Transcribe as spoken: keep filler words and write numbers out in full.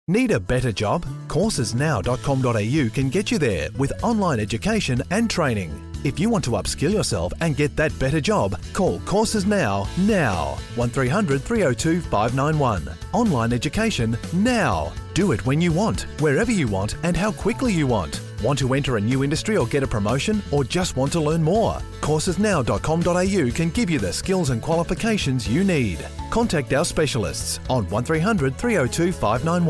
Need a better job? courses now dot com dot a u can get you there with online education and training. If you want to upskill yourself and get that better job, call Courses Now, now. one three hundred three oh two five nine one. Online education now. Do it when you want, wherever you want and how quickly you want. Want to enter a new industry or get a promotion, or just want to learn more? courses now dot com dot a u can give you the skills and qualifications you need. Contact our specialists on one three hundred three oh two five nine one.